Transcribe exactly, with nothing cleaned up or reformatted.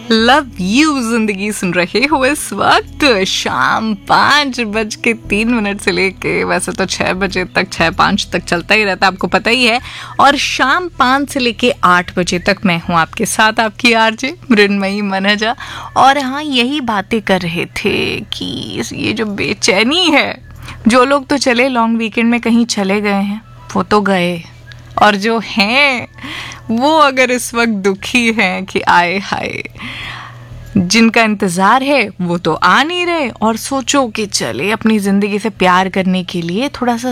Love you जिंदगी सुन रहे हो इस वक्त शाम पाँच बज के तीन मिनट से लेके वैसे तो छः बजे तक छः पाँच तक चलता ही रहता है, आपको पता ही है। और शाम पाँच से लेके आठ बजे तक मैं हूँ आपके साथ, आपकी आरजे मृण्मयी मनजा। और हाँ, यही बातें कर रहे थे कि ये जो बेचैनी है, जो लोग तो चले लॉन्ग वीकेंड में कहीं चले गए हैं वो तो गए, और जो हैं वो अगर इस वक्त दुखी हैं कि आए हाय, जिनका इंतज़ार है वो तो आ नहीं रहे। और सोचो कि चले अपनी ज़िंदगी से प्यार करने के लिए थोड़ा सा